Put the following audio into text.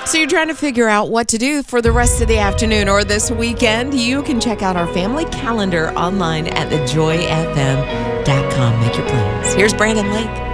So you're trying to figure out what to do for the rest of the afternoon or this weekend? You can check out our family calendar online at thejoyfm.com. Make your plans. Here's Brandon Lake.